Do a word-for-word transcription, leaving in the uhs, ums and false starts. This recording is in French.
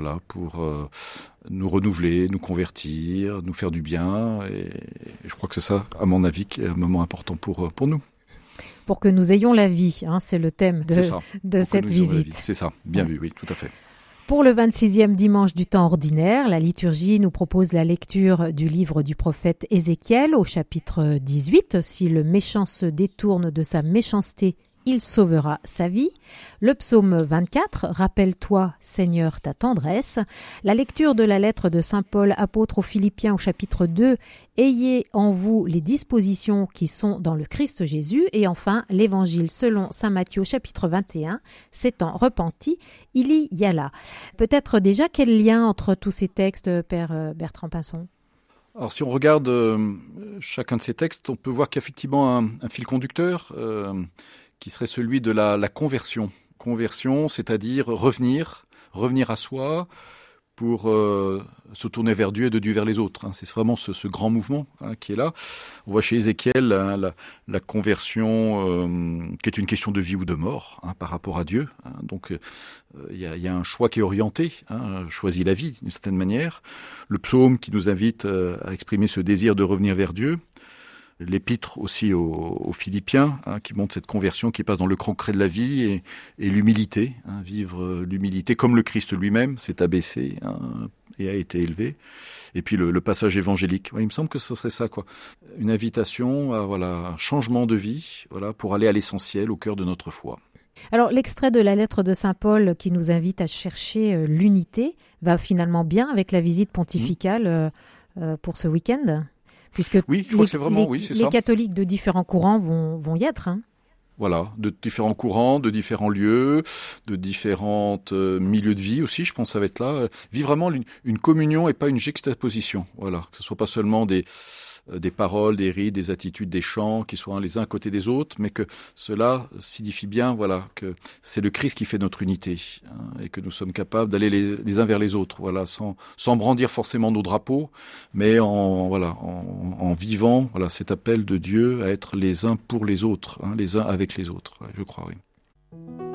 voilà, pour euh, nous renouveler, nous convertir, nous faire du bien. Et je crois que c'est ça, à mon avis, qui est un moment important pour, pour nous. Pour que nous ayons la vie, hein, c'est le thème de, de cette visite. C'est ça, bien ouais. vu, oui, tout à fait. Pour le vingt-sixième dimanche du temps ordinaire, la liturgie nous propose la lecture du livre du prophète Ézéchiel au chapitre dix-huit. Si le méchant se détourne de sa méchanceté, il sauvera sa vie. Le psaume vingt-quatre, rappelle-toi, Seigneur, ta tendresse. La lecture de la lettre de saint Paul, apôtre aux Philippiens au chapitre deux, ayez en vous les dispositions qui sont dans le Christ Jésus. Et enfin, l'évangile selon saint Matthieu au chapitre vingt et un, s'étant repenti, il y alla. Peut-être déjà quel lien entre tous ces textes, Père Bertrand Pinson ? Alors si on regarde euh, chacun de ces textes, on peut voir qu'il y a effectivement un, un fil conducteur euh, qui serait celui de la, la conversion. Conversion, c'est-à-dire revenir, revenir à soi pour euh, se tourner vers Dieu et de Dieu vers les autres. Hein. C'est vraiment ce, ce grand mouvement hein, qui est là. On voit chez Ézéchiel hein, la, la conversion euh, qui est une question de vie ou de mort hein, par rapport à Dieu. Hein. Donc il euh, y, y a un choix qui est orienté, hein, choisit la vie d'une certaine manière. Le psaume qui nous invite euh, à exprimer ce désir de revenir vers Dieu. L'épître aussi aux, aux Philippiens, hein, qui montre cette conversion qui passe dans le concret de la vie et, et l'humilité, hein, vivre l'humilité comme le Christ lui-même s'est abaissé hein, et a été élevé. Et puis le, le passage évangélique, ouais, il me semble que ce serait ça, quoi. Une invitation à voilà, un changement de vie, voilà, pour aller à l'essentiel, au cœur de notre foi. Alors l'extrait de la lettre de saint Paul qui nous invite à chercher euh, l'unité va finalement bien avec la visite pontificale euh, euh, pour ce week-end. Puisque oui, je crois les, que c'est vraiment, les, oui, c'est les ça. catholiques de différents courants vont, vont y être. Hein. Voilà, de différents courants, de différents lieux, de différents euh, milieux de vie aussi, je pense que ça va être là. Vivre vraiment une, une communion et pas une juxtaposition. Voilà, que ce soit pas seulement des, euh, des paroles, des rites, des attitudes, des chants qui soient les uns à côté des autres, mais que cela signifie bien, voilà, que c'est le Christ qui fait notre unité hein, et que nous sommes capables d'aller les, les uns vers les autres, voilà, sans, sans brandir forcément nos drapeaux, mais en, voilà, en, en vivant, voilà, cet appel de Dieu à être les uns pour les autres, hein, les uns avec les autres, je crois, oui.